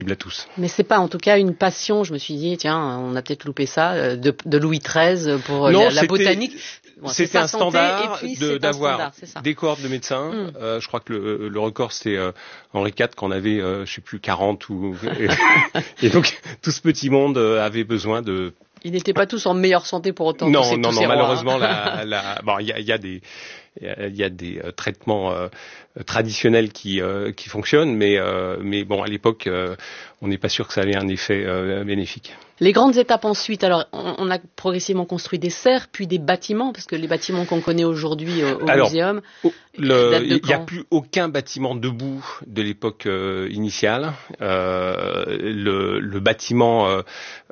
à tous. Mais c'est pas en tout cas une passion. Je me suis dit tiens, on a peut-être loupé ça de Louis XIII pour la botanique. Bon, c'était un standard d'avoir des cohortes de médecins. Mm. Je crois que le record c'était Henri IV qu'on avait, je sais plus 40 ou et donc tout ce petit monde avait besoin de. Ils n'étaient pas tous en meilleure santé pour autant. Non, malheureusement, bon, il y a des traitements traditionnels qui fonctionnent, mais bon, à l'époque, on n'est pas sûr que ça avait un effet bénéfique. Les grandes étapes ensuite, alors on a progressivement construit des serres, puis des bâtiments, parce que les bâtiments qu'on connaît aujourd'hui au muséum, il n'y a plus aucun bâtiment debout de l'époque initiale. Le bâtiment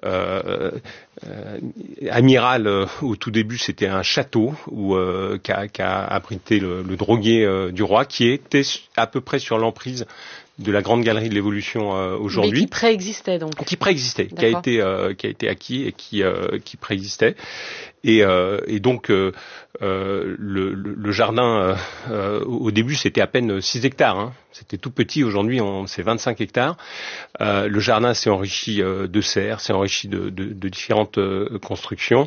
amiral au tout début, c'était un château qu'a abrité le droguier du roi, qui était à peu près sur l'emprise de la grande galerie de l'évolution aujourd'hui. Mais qui préexistait donc. Qui préexistait, qui a été acquis et qui préexistait. Et donc le jardin au début c'était à peine 6 hectares. Hein. C'était tout petit. Aujourd'hui c'est 25 hectares. Le jardin s'est enrichi de serres, s'est enrichi de différentes constructions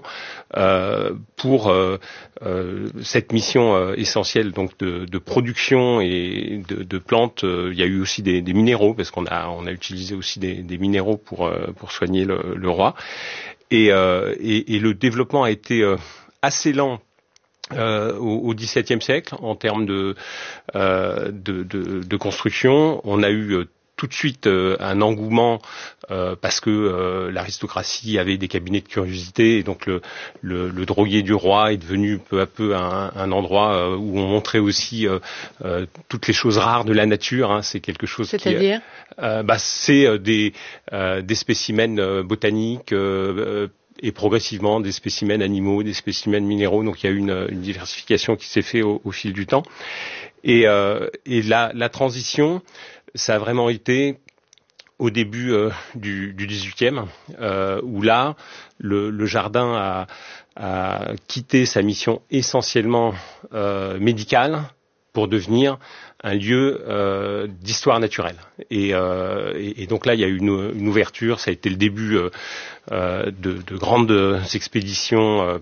pour cette mission essentielle donc de production et de plantes. Il y a eu aussi des minéraux parce qu'on a utilisé aussi des minéraux pour soigner le roi. Et le développement a été assez lent au XVIIe siècle en termes de construction. On a eu tout de suite un engouement parce que l'aristocratie avait des cabinets de curiosité et donc le droguier du roi est devenu peu à peu un endroit où on montrait aussi toutes les choses rares de la nature. Hein. C'est quelque chose C'est-à-dire c'est des spécimens botaniques et progressivement des spécimens animaux, des spécimens minéraux. Donc il y a eu une diversification qui s'est faite au fil du temps. Et la transition, ça a vraiment été au début du XVIIIe, où là, le jardin a quitté sa mission essentiellement médicale pour devenir un lieu d'histoire naturelle. Et donc là, il y a eu une ouverture, ça a été le début de grandes expéditions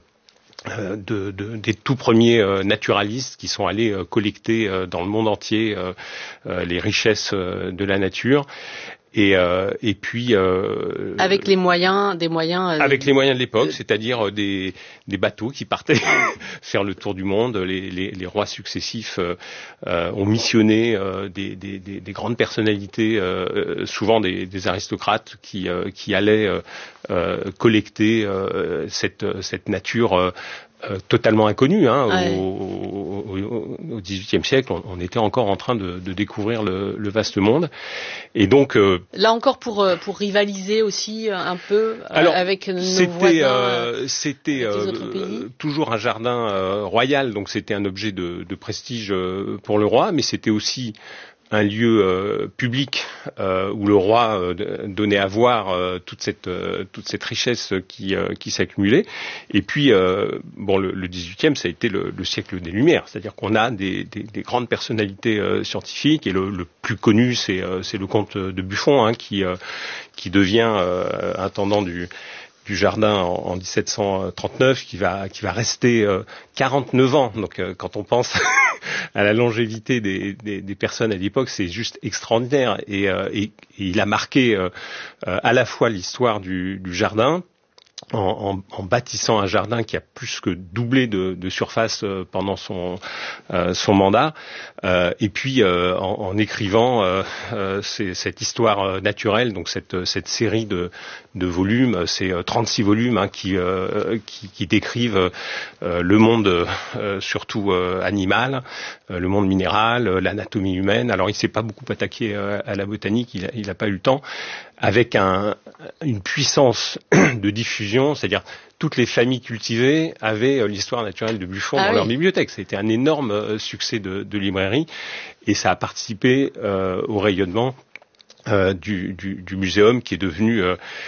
des tout premiers naturalistes qui sont allés collecter dans le monde entier les richesses de la nature. Et puis avec les moyens avec les moyens de l'époque, c'est-à-dire des bateaux qui partaient faire le tour du monde. Les rois successifs ont missionné des grandes personnalités, souvent des aristocrates qui allaient collecter cette nature totalement inconnue. Hein, ouais. Au XVIIIe siècle, on était encore en train de découvrir le vaste monde. Et donc là encore pour rivaliser aussi un peu avec nos voisins. C'était toujours un jardin royal, donc c'était un objet de prestige pour le roi, mais c'était aussi un lieu public où le roi donnait à voir toute cette richesse qui s'accumulait. Et puis le XVIIIe, ça a été le siècle des Lumières, c'est-à-dire qu'on a des grandes personnalités scientifiques, et le plus connu c'est le comte de Buffon, hein, qui devient intendant du jardin en 1739, qui va rester 49 ans. Donc quand on pense à la longévité des personnes à l'époque, c'est juste extraordinaire. Et il a marqué à la fois l'histoire du jardin, en bâtissant un jardin qui a plus que doublé de surface pendant son mandat, et puis en écrivant cette histoire naturelle, donc cette série de volumes, c'est 36 volumes hein, qui décrivent le monde surtout animal, le monde minéral, l'anatomie humaine. Alors il s'est pas beaucoup attaqué à la botanique, il a pas eu le temps, avec une puissance de diffusion, c'est-à-dire toutes les familles cultivées avaient l'histoire naturelle de Buffon dans leur bibliothèque. C'était un énorme succès de librairie, et ça a participé au rayonnement du muséum, qui est devenu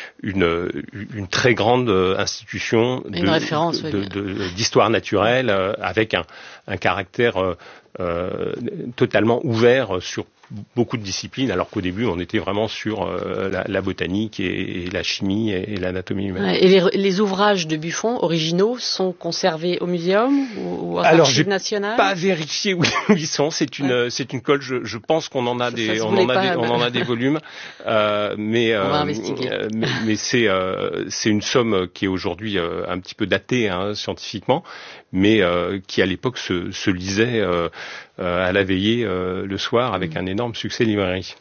une très grande institution d'histoire naturelle, avec un caractère totalement ouvert sur beaucoup de disciplines, alors qu'au début, on était vraiment sur la botanique et la chimie et l'anatomie humaine. Ouais, et les ouvrages de Buffon originaux sont conservés au muséum ou à l'Archive nationale? Pas vérifié où ils sont. C'est une colle. Je pense qu'on en a on en a des volumes, mais on va investiguer. mais c'est une somme qui est aujourd'hui un petit peu datée scientifiquement, mais qui à l'époque se lisait à la veillée le soir avec un énorme succès librairie.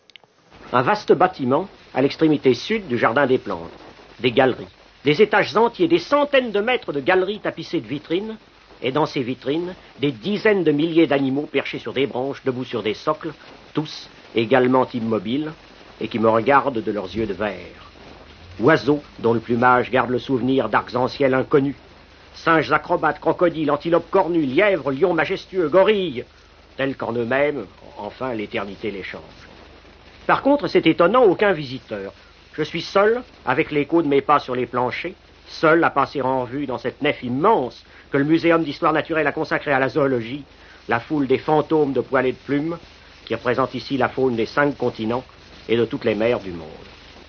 Un vaste bâtiment à l'extrémité sud du jardin des plantes, des galeries, des étages entiers, des centaines de mètres de galeries tapissées de vitrines, et dans ces vitrines, des dizaines de milliers d'animaux perchés sur des branches, debout sur des socles, tous également immobiles, et qui me regardent de leurs yeux de verre. Oiseaux dont le plumage garde le souvenir d'arcs-en-ciel inconnus, singes acrobates, crocodiles, antilopes cornues, lièvres, lions majestueux, gorilles, tels qu'en eux-mêmes, enfin, l'éternité les change. Par contre, c'est étonnant, aucun visiteur. Je suis seul, avec l'écho de mes pas sur les planchers, seul à passer en revue dans cette nef immense que le Muséum d'histoire naturelle a consacrée à la zoologie, la foule des fantômes de poils et de plumes, qui représentent ici la faune des 5 continents et de toutes les mers du monde.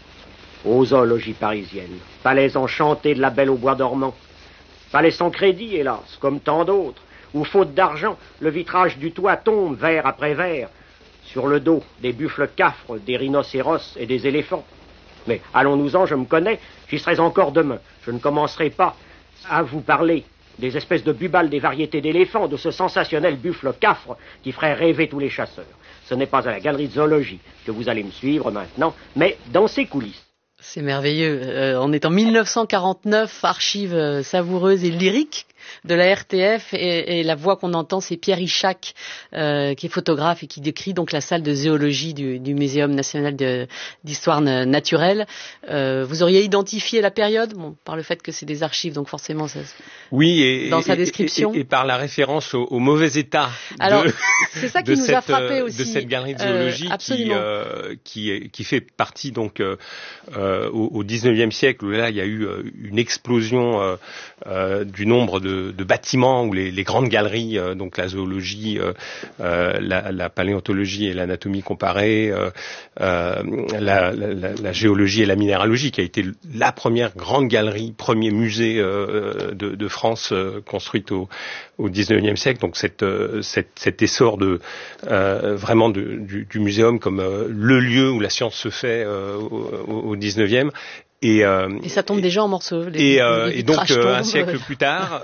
Ô zoologie parisienne, palais enchanté de la Belle au bois dormant, palais sans crédit, hélas, comme tant d'autres, où, faute d'argent, le vitrage du toit tombe verre après verre, sur le dos des buffles cafres, des rhinocéros et des éléphants. Mais allons-nous-en, je me connais, j'y serai encore demain. Je ne commencerai pas à vous parler des espèces de bubales des variétés d'éléphants, de ce sensationnel buffle cafre qui ferait rêver tous les chasseurs. Ce n'est pas à la galerie de zoologie que vous allez me suivre maintenant, mais dans ses coulisses. C'est merveilleux. On est en 1949, archives savoureuses et lyriques de la RTF, et la voix qu'on entend, c'est Pierre Ichac, qui est photographe et qui décrit donc la salle de zoologie du Muséum national d'histoire naturelle. Vous auriez identifié la période, par le fait que c'est des archives, donc forcément ça. Oui, dans sa description et par la référence au mauvais état. Alors, c'est ça qui nous a frappé aussi. De cette galerie de zoologie qui fait partie donc au 19e siècle, où là il y a eu une explosion du nombre de bâtiments où les grandes galeries, donc la zoologie, la paléontologie et l'anatomie comparée, la géologie et la minéralogie, qui a été la première grande galerie, premier musée de France construite au 19e siècle. Donc cet essor vraiment du muséum comme le lieu où la science se fait au 19e. Et ça tombe déjà en morceaux. Et donc un siècle plus tard,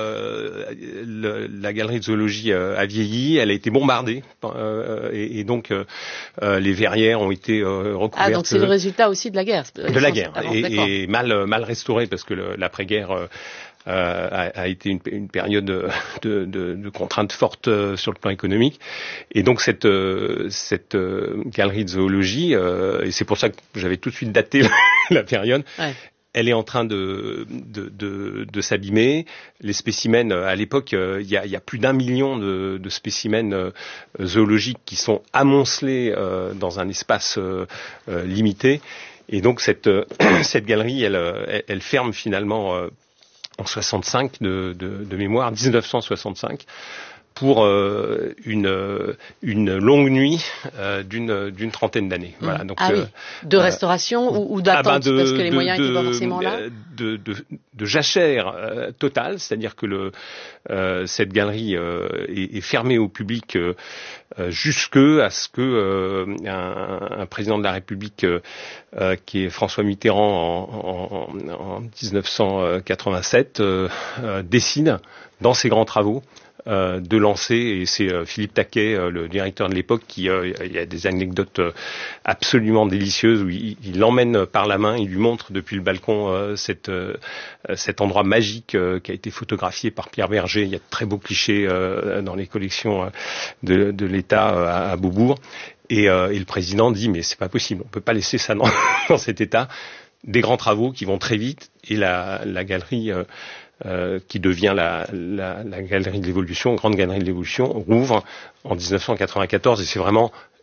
la galerie de zoologie a vieilli, elle a été bombardée, et donc les verrières ont été recouvertes. Ah, donc c'est le résultat aussi de la guerre. De la guerre, et mal restaurée, parce que l'après-guerre a été une période de contraintes fortes sur le plan économique, et donc cette galerie de zoologie, et c'est pour ça que j'avais tout de suite daté la période. Ouais. Elle est en train de s'abîmer. Les spécimens, à l'époque, il y a plus d'1 million de spécimens zoologiques qui sont amoncelés dans un espace limité, et donc cette galerie, elle ferme finalement en 65 de mémoire, 1965, pour une longue nuit d'une trentaine d'années. Voilà, donc, de restauration ou d'attente, parce que les moyens n'étaient pas forcément là. De jachère totale, c'est-à-dire que cette galerie est fermée au public jusque à ce que un président de la République, qui est François Mitterrand en 1987, décide dans ses grands travaux de lancer, et c'est Philippe Taquet, le directeur de l'époque, qui il y a des anecdotes absolument délicieuses où il l'emmène par la main, il lui montre depuis le balcon cet endroit magique qui a été photographié par Pierre Berger. Il y a de très beaux clichés dans les collections de l'État à Beaubourg, et le président dit mais c'est pas possible, on peut pas laisser ça dans cet état. Des grands travaux qui vont très vite, et la galerie qui devient la galerie de l'évolution, grande galerie de l'évolution, rouvre en 1994, et c'est vraiment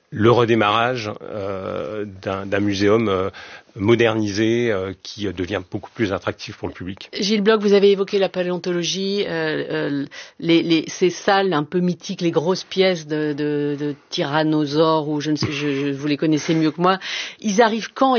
le redémarrage d'un muséum modernisé qui devient beaucoup plus attractif pour le public. Gilles Bloch, vous avez évoqué la paléontologie, ces salles un peu mythiques, les grosses pièces de tyrannosaures, ou je ne sais, vous les connaissez mieux que moi. Ils arrivent quand